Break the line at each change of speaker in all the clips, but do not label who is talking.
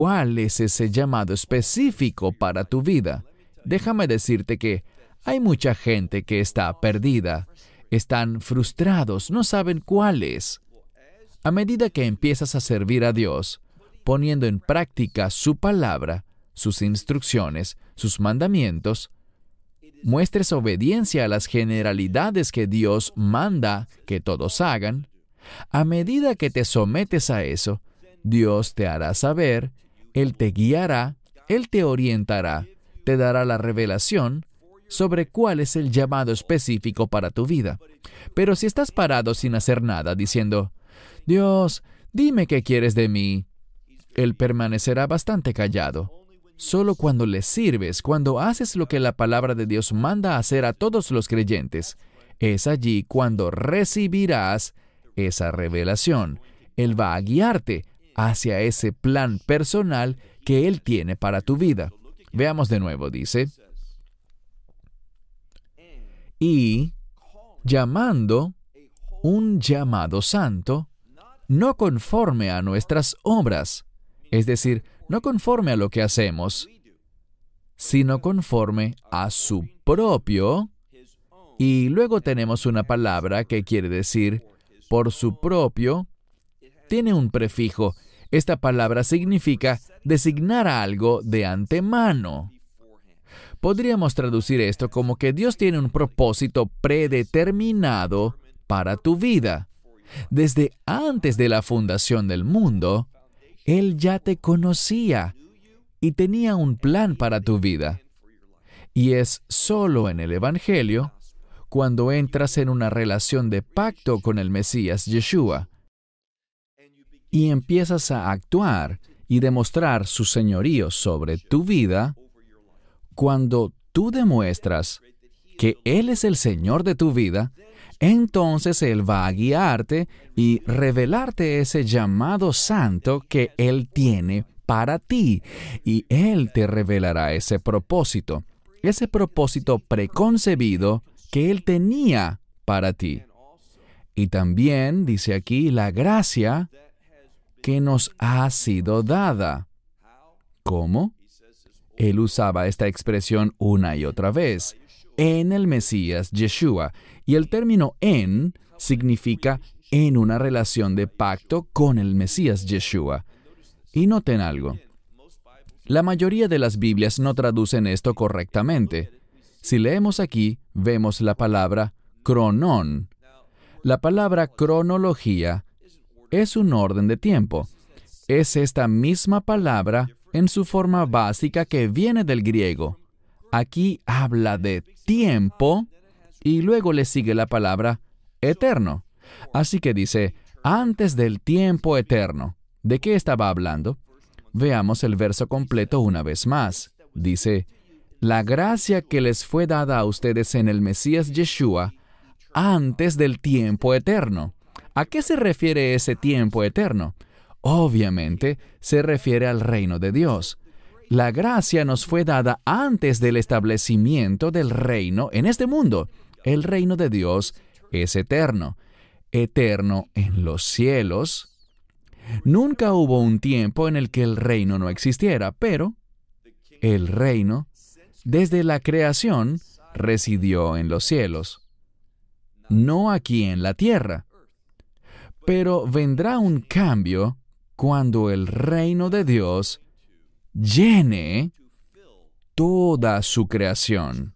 ¿Cuál es ese llamado específico para tu vida? Déjame decirte que hay mucha gente que está perdida, están frustrados, no saben cuál es. A medida que empiezas a servir a Dios, poniendo en práctica su palabra, sus instrucciones, sus mandamientos, muestres obediencia a las generalidades que Dios manda que todos hagan, a medida que te sometes a eso, Dios te hará saber, Él te guiará, Él te orientará, te dará la revelación sobre cuál es el llamado específico para tu vida. Pero si estás parado sin hacer nada, diciendo, Dios, dime qué quieres de mí, Él permanecerá bastante callado. Solo cuando le sirves, cuando haces lo que la palabra de Dios manda hacer a todos los creyentes, es allí cuando recibirás esa revelación. Él va a guiarte hacia ese plan personal que Él tiene para tu vida. Veamos de nuevo, dice, y llamando un llamado santo, no conforme a nuestras obras, es decir, no conforme a lo que hacemos, sino conforme a su propio, y luego tenemos una palabra que quiere decir por su propio, tiene un prefijo. Esta palabra significa designar algo de antemano. Podríamos traducir esto como que Dios tiene un propósito predeterminado para tu vida. Desde antes de la fundación del mundo, Él ya te conocía y tenía un plan para tu vida. Y es solo en el Evangelio, cuando entras en una relación de pacto con el Mesías Yeshua, y empiezas a actuar y demostrar su señorío sobre tu vida, cuando tú demuestras que Él es el Señor de tu vida, entonces Él va a guiarte y revelarte ese llamado santo que Él tiene para ti. Y Él te revelará ese propósito preconcebido que Él tenía para ti. Y también, dice aquí, la gracia que nos ha sido dada. ¿Cómo? Él usaba esta expresión una y otra vez, en el Mesías Yeshua, y el término en significa en una relación de pacto con el Mesías Yeshua. Y noten algo. La mayoría de las Biblias no traducen esto correctamente. Si leemos aquí, vemos la palabra cronón. La palabra cronología es un orden de tiempo. Es esta misma palabra en su forma básica que viene del griego. Aquí habla de tiempo y luego le sigue la palabra eterno. Así que dice, antes del tiempo eterno. ¿De qué estaba hablando? Veamos el verso completo una vez más. Dice, la gracia que les fue dada a ustedes en el Mesías Yeshua antes del tiempo eterno. ¿A qué se refiere ese tiempo eterno? Obviamente, se refiere al reino de Dios. La gracia nos fue dada antes del establecimiento del reino en este mundo. El reino de Dios es eterno, eterno en los cielos. Nunca hubo un tiempo en el que el reino no existiera, pero el reino, desde la creación, residió en los cielos, no aquí en la tierra. Pero vendrá un cambio cuando el reino de Dios llene toda su creación.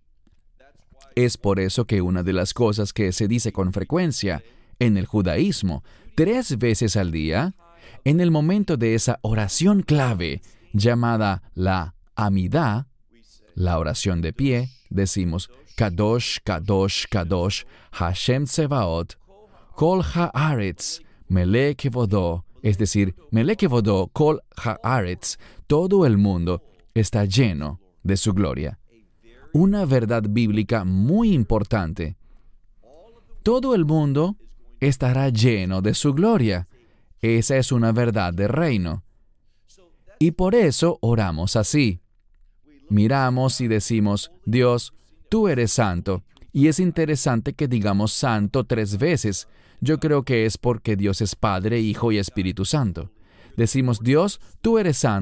Es por eso que una de las cosas que se dice con frecuencia en el judaísmo, 3 veces al día, en el momento de esa oración clave llamada la Amidá, la oración de pie, decimos Kadosh, Kadosh, Kadosh, Hashem Tsevaot, Kol Haaretz, Melech Kevodo, es decir, Melech Kevodo, Kol Haaretz, todo el mundo está lleno de su gloria. Una verdad bíblica muy importante. Todo el mundo estará lleno de su gloria. Esa es una verdad del reino. Y por eso oramos así. Miramos y decimos, Dios, tú eres santo. Y es interesante que digamos santo 3 veces. Yo creo que es porque Dios es Padre, Hijo y Espíritu Santo. Decimos, Dios, tú eres santo.